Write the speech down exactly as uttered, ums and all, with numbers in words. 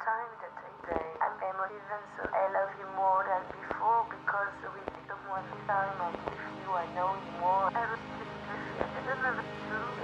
time that I say I'm emotive and so I love you more than before because with someone this time I feel I know you more. I really feel I don't know if it's true.